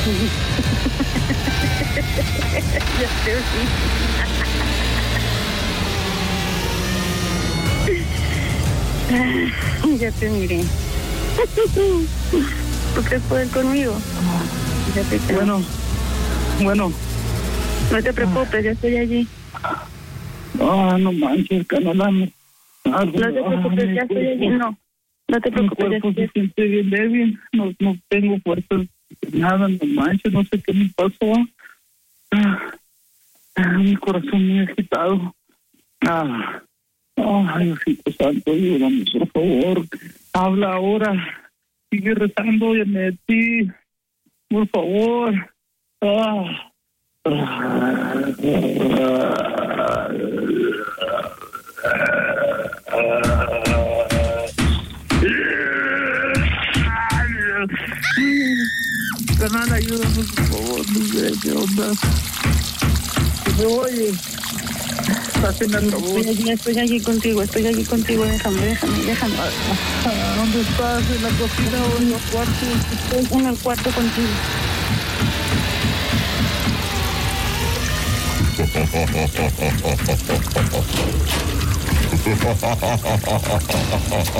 Ya te vi. Ya te miré. ¿Tú crees poder conmigo? Ya te creo. Bueno. No te preocupes, ya estoy allí. No manches, Canela. No te preocupes, ya estoy allí. No te preocupes. Mi cuerpo se siente bien débil. No tengo fuerzas de nada, no manches, no sé qué me pasó. Mi corazón muy agitado. Ay, Diosito Santo, ayúdame, por favor. Habla ahora. Sigue rezando de ti. Por favor. Canal, ayúdame, por favor. No sé qué onda. ¿Me oye? Estoy allí contigo, déjame. ¿Dónde estás? ¿En la cocina o en los cuartos? Estoy en el cuarto contigo.